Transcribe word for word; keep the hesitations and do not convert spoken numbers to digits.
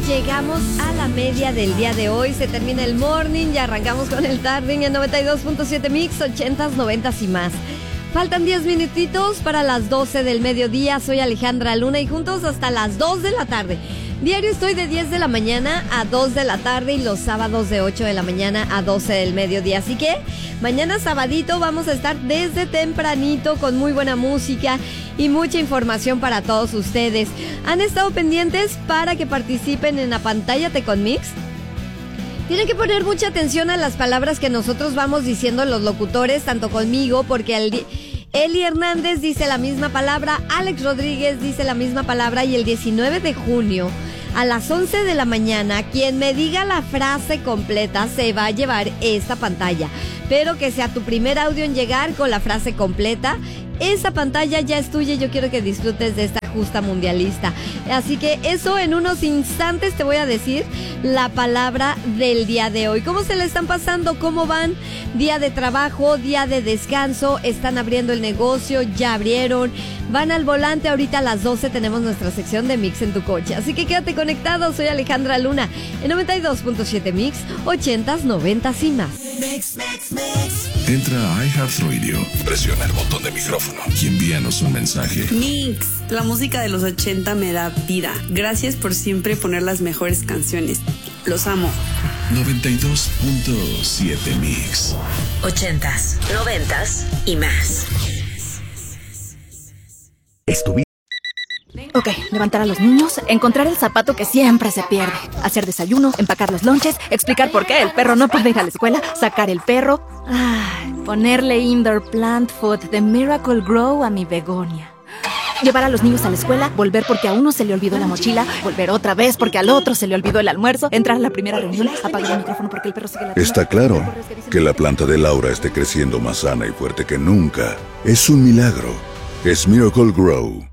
llegamos a la media del día de hoy. Se termina el morning y arrancamos con el tarding en noventa y dos punto siete Mix, ochentas, noventas y más. Faltan diez minutitos para las doce del mediodía. Soy Alejandra Luna y juntos hasta las dos de la tarde. Diario estoy de diez de la mañana a dos de la tarde y los sábados de ocho de la mañana a doce del mediodía. Así que mañana sabadito vamos a estar desde tempranito con muy buena música y mucha información para todos ustedes. ¿Han estado pendientes para que participen en Apantállate con Mix? Tienen que poner mucha atención a las palabras que nosotros vamos diciendo los locutores, tanto conmigo, porque el... Eli Hernández dice la misma palabra, Alex Rodríguez dice la misma palabra y el diecinueve de junio a las once de la mañana quien me diga la frase completa se va a llevar esta pantalla. Pero que sea tu primer audio en llegar con la frase completa. Esa pantalla ya es tuya y yo quiero que disfrutes de esta justa mundialista. Así que eso en unos instantes te voy a decir la palabra del día de hoy. ¿Cómo se le están pasando? ¿Cómo van? Día de trabajo, día de descanso, están abriendo el negocio, ya abrieron, van al volante. Ahorita a las doce tenemos nuestra sección de Mix en tu coche. Así que quédate conectado, soy Alejandra Luna en noventa y dos punto siete Mix, ochentas, noventas y más. Mix, mix, mix. Entra a iHeartRadio, presiona el botón de micrófono y envíanos un mensaje. Mix, la música de los ochenta me da vida. Gracias por siempre poner las mejores canciones. Los amo. noventa y dos punto siete Mix. Ochentas, noventas y más. Estuviste. Ok, levantar a los niños, encontrar el zapato que siempre se pierde, hacer desayuno, empacar los lonches, explicar por qué el perro no puede ir a la escuela, sacar el perro, ay, ponerle indoor plant food de Miracle Grow a mi begonia. Llevar a los niños a la escuela, volver porque a uno se le olvidó la mochila, volver otra vez porque al otro se le olvidó el almuerzo, entrar a la primera reunión, apagar el micrófono porque el perro sigue la... Está claro que la planta de Laura esté creciendo más sana y fuerte que nunca. Es un milagro. Es Miracle Grow.